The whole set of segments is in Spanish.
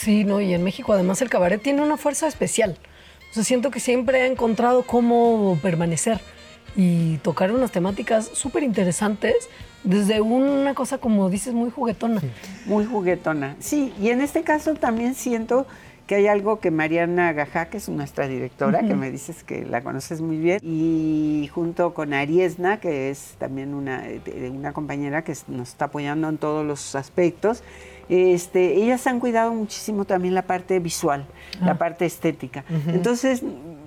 Sí, no, y en México además el cabaret tiene una fuerza especial. O sea, siento que siempre ha encontrado cómo permanecer y tocar unas temáticas súper interesantes desde una cosa, como dices, muy juguetona. Muy juguetona, sí. Y en este caso también siento que hay algo que Mariana Gajá, que es nuestra directora, que me dices que la conoces muy bien, y junto con Ariesna, que es también una compañera que nos está apoyando en todos los aspectos, ellas han cuidado muchísimo también la parte visual, la parte estética. Entonces,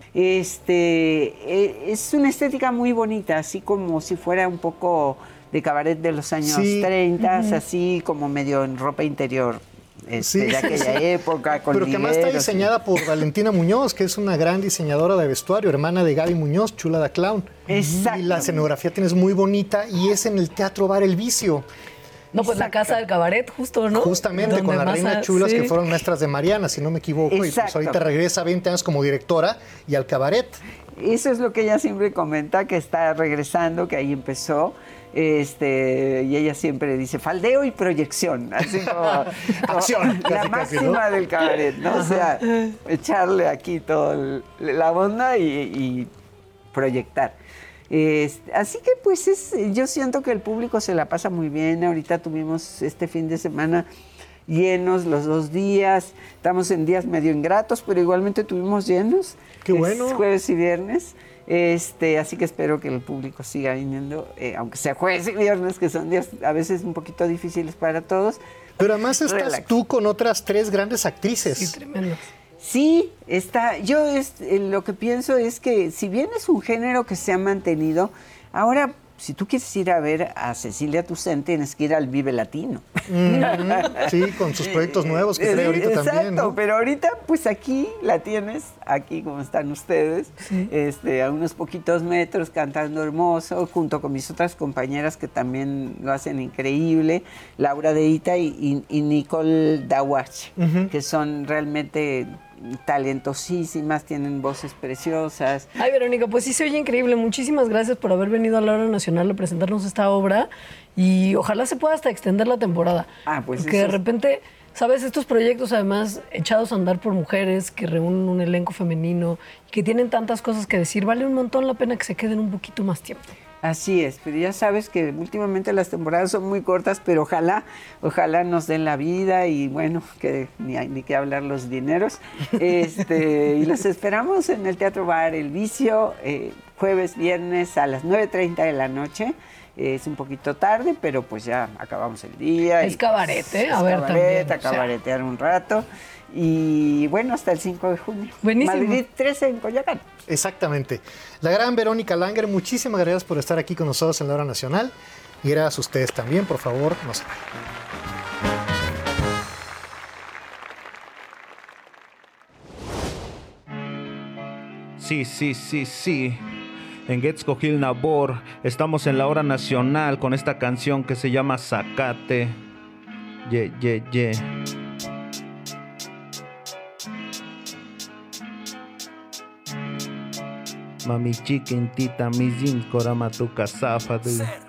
es una estética muy bonita, así como si fuera un poco de cabaret de los años 30, así como medio en ropa interior. De aquella época, con pero que además está diseñada por Valentina Muñoz, que es una gran diseñadora de vestuario, hermana de Gaby Muñoz, Chula da Clown. Exacto. Y la escenografía tienes muy bonita y es en el Teatro Bar El Vicio. No, pues la casa del cabaret, justo, ¿no? Justamente, con la Reina Chulas, que fueron maestras de Mariana, si no me equivoco. Exacto. Y pues ahorita regresa 20 años como directora y al cabaret. Eso es lo que ella siempre comenta, que está regresando, que ahí empezó. Y ella siempre dice faldeo y proyección, así como acción, la máxima, ¿no?, del cabaret, ¿no? O sea, echarle aquí toda la onda y proyectar. Así que pues yo siento que el público se la pasa muy bien. Ahorita tuvimos este fin de semana llenos los 2 días, estamos en días medio ingratos, pero igualmente tuvimos llenos. ¡Qué bueno! Jueves y viernes. Así que espero que el público siga viniendo, aunque sea jueves y viernes, que son días a veces un poquito difíciles para todos. Pero además estás tú con otras 3 grandes actrices. Sí, tremendo. Sí, lo que pienso es que si bien es un género que se ha mantenido, ahora si tú quieres ir a ver a Cecilia Toussaint, tienes que ir al Vive Latino. Sí, con sus proyectos nuevos que trae ahorita también, ¿no? Pero ahorita, pues aquí la tienes, aquí como están ustedes, a unos poquitos metros, cantando hermoso, junto con mis otras compañeras que también lo hacen increíble, Laura Deita y Nicole Dawach, que son realmente talentosísimas, tienen voces preciosas. Ay, Verónica, pues sí se oye increíble. Muchísimas gracias por haber venido a la Hora Nacional a presentarnos esta obra y ojalá se pueda hasta extender la temporada. Pues porque de repente, ¿sabes? Estos proyectos además echados a andar por mujeres que reúnen un elenco femenino y que tienen tantas cosas que decir, vale un montón la pena que se queden un poquito más tiempo. Así es, pero ya sabes que últimamente las temporadas son muy cortas, pero ojalá nos den la vida y bueno, que ni que hablar los dineros. Y los esperamos en el Teatro Bar El Vicio, jueves, viernes a las 9:30 de la noche. Es un poquito tarde, pero pues ya acabamos el día. Es cabaret, ¿eh? A ver, también. también. A cabaretear un rato. Y bueno, hasta el 5 de junio. Buenísimo. Madrid 13 en Coyoacán. Exactamente. La gran Verónica Langer, muchísimas gracias por estar aquí con nosotros en la Hora Nacional. Y gracias a ustedes también, por favor, no se vayan. Sí. En Getz Gil Nabor estamos en la Hora Nacional con esta canción que se llama Zacate. Yeah. Mami chiquintita, mi zin, korama tu casafa.